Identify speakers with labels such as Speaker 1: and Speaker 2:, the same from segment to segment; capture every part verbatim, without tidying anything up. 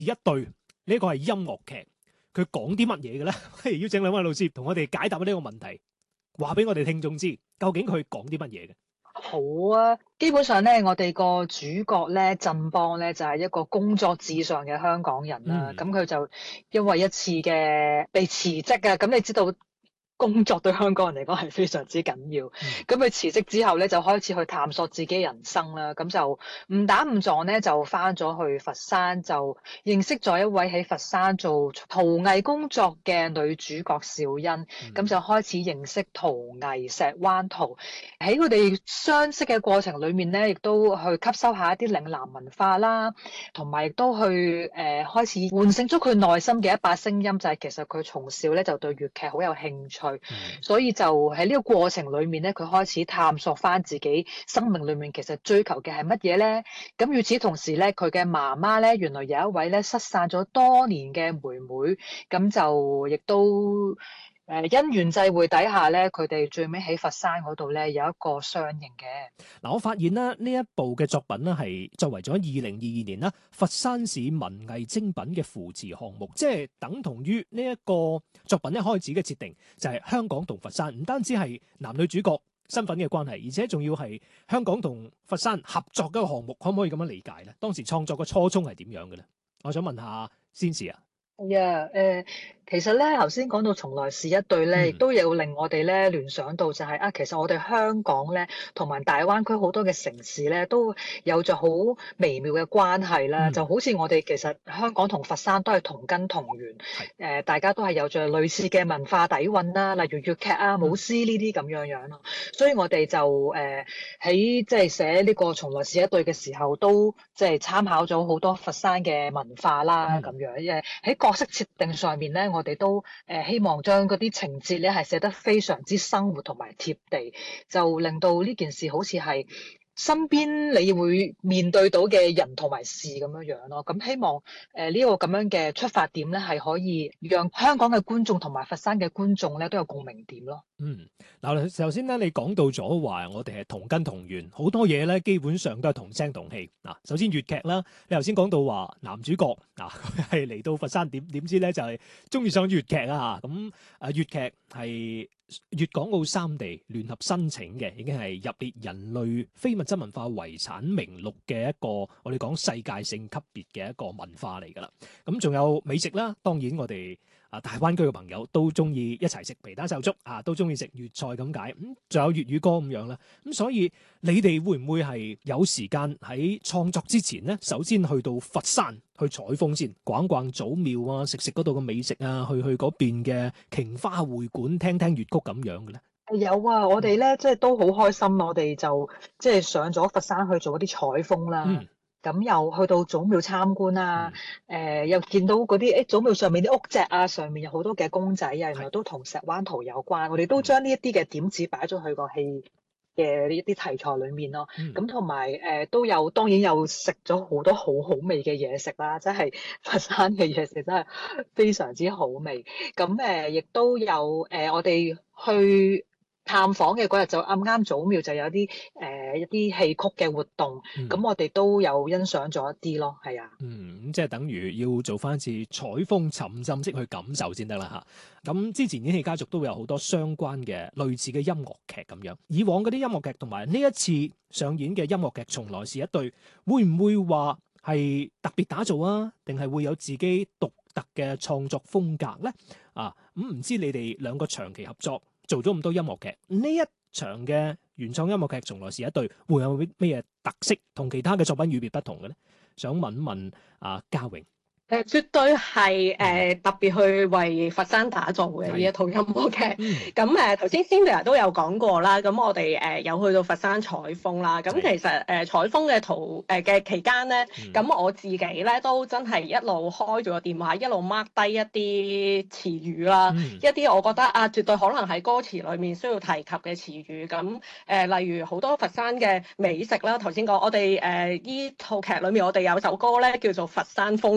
Speaker 1: 一對呢個係音樂劇，佢講啲乜嘢嘅咧？不如邀請兩位老師同我哋解答呢個問題，話俾我哋聽眾知，究竟佢講啲乜嘢嘅？
Speaker 2: 好啊，基本上咧，我哋個主角咧，振邦咧就係、是、一個工作至上嘅香港人啦。咁佢、嗯、就因為一次嘅被辭職啊，咁你知道工作對香港人嚟講係非常之緊要。咁佢辭職之後咧，就開始去探索自己人生啦。咁就誤打誤撞咧，就返咗去佛山，就認識咗一位喺佛山做陶藝工作嘅女主角小欣。咁、嗯、就開始認識陶藝、石灣陶。喺佢哋相識嘅過程裏面咧，亦都去吸收下一啲嶺南文化啦，同埋亦都去誒、呃、開始喚醒咗佢內心嘅一把聲音，就係、是、其實佢從小咧就對粵劇好有興趣。嗯、所以就喺呢個過程裏面咧，佢開始探索翻自己生命裏面其實追求嘅係乜嘢咧？咁與此同時咧，佢嘅媽媽咧，原來有一位咧失散咗多年嘅妹妹，咁就亦都誒、呃、因緣際會底下咧，佢哋最尾喺佛山嗰度咧有一個相認嘅。
Speaker 1: 嗱，我發現咧呢一部嘅作品咧係作為咗二零二二年啦佛山市文藝精品嘅扶持項目，即係等同於呢一個作品一開始嘅設定就係香港同佛山唔單止係男女主角身份嘅關係，而且仲要係香港同佛山合作嘅一個項目，可唔可以咁樣理解咧？當時創作嘅初衷係點樣嘅咧？我想問下先士啊。
Speaker 2: 係啊，誒，其實咧，頭先講到從來是一對咧，亦、嗯、都有令我哋咧聯想到就係、是、啊，其實我哋香港咧同埋大灣區好多嘅城市咧，都有着好微妙嘅關係啦。嗯、就好似我哋其實香港同佛山都係同根同源，誒是、呃，大家都係有着類似嘅文化底蘊啦，例如粵劇啊、舞獅呢啲咁樣樣咯。所以我哋就誒喺即係寫呢個從來是一對嘅時候，都即係參考咗好多佛山嘅文化啦，咁、嗯、樣誒喺角色設定上面咧，我哋都誒、呃、希望將嗰啲情節咧係寫得非常之生活同埋貼地，就令到呢件事好似係身邊你會面對到嘅人同埋事咁樣樣咯。咁希望誒呢、呃這個咁樣嘅出發點咧，係可以讓香港嘅觀眾同埋佛山嘅觀眾咧都有共鳴點咯。
Speaker 1: 嗯，嗱，首先咧，你講到咗話我哋係同根同源，好多嘢咧基本上都係同聲同氣。嗱，首先粵劇啦，你頭先講到話男主角嗱佢係嚟到佛山，點點知咧就係中意上粵劇啊嚇。咁啊粵劇係粵港澳三地聯合申請嘅，已經係入列人類非物質文化遺產名錄嘅一個我哋講世界性級別嘅一個文化嚟㗎啦。咁仲有美食啦，當然我哋啊大灣區嘅朋友都中意一齊食皮蛋瘦粥啊，都中意食粵菜咁解。咁仲有粵語歌咁樣啦。咁所以你哋會唔會係有時間喺創作之前咧，首先去到佛山去採風先，逛逛祖廟啊，食食嗰度嘅美食啊，去去嗰邊嘅瓊花會館聽聽粵曲咁樣嘅咧？
Speaker 2: 有啊，我哋咧即係都好開心，我哋就即係上咗佛山去做一啲採風啦。嗯咁又去到祖廟參觀啊，誒、嗯呃、又見到嗰啲誒祖廟上面啲屋脊啊，上面有好多嘅公仔啊，原來都同石灣陶有關。我哋都將呢一啲嘅點子擺咗去個戲嘅呢一啲題材裏面咯。咁同埋誒都有，當然又食咗好多好好味嘅嘢食啦，即係佛山嘅嘢食真係非常之好味。咁誒亦都有誒、呃，我哋去探訪嘅嗰日就啱啱祖廟就有啲誒、呃、一啲戲曲嘅活動，咁、嗯、我哋都有欣賞咗一啲咯，係啊，
Speaker 1: 嗯，咁即係等於要做翻一次採風沉浸式去感受先得啦嚇。咁之前演戲家族都有好多相關嘅類似嘅音樂劇咁樣，以往嗰啲音樂劇同埋呢一次上演嘅音樂劇從來是一對，會唔會話係特別打造啊？定係會有自己獨特嘅創作風格咧？啊，咁、嗯、唔知你哋兩個長期合作，做咗咁多音樂劇，呢一場嘅原創音樂劇從來是一對，會有咩特色同其他嘅作品與別不同嘅咧？想問問啊嘉榮。
Speaker 3: 誒絕對係誒、呃、特別去為佛山打造嘅呢一套音樂劇。咁誒頭先 Cindy 都有講過啦，咁我哋誒、呃、有去到佛山採風啦。咁其實誒、呃、採風嘅途誒嘅期間咧，咁、嗯、我自己咧都真係一路開住個電話，一路 mark 低一啲詞語啦，嗯、一啲我覺得啊絕對可能喺歌詞裡面需要提及嘅詞語。咁誒、呃、例如好多佛山嘅美食啦，頭先講我哋誒依套劇裡面我哋有首歌咧叫做《佛山風情畫》。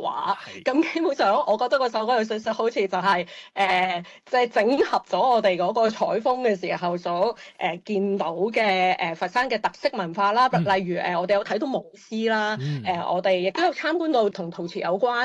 Speaker 3: 畫。咁基本上，我覺得個首歌嘅信息好似就係、是、誒，即、呃、係、就是、整合咗我哋嗰個採風嘅時候所誒、呃、見到嘅誒、呃、佛山嘅特色文化啦，嗯、例如誒、呃、我哋有睇到舞獅啦，誒、
Speaker 1: 嗯
Speaker 3: 呃、我哋亦都有參觀到同陶瓷有關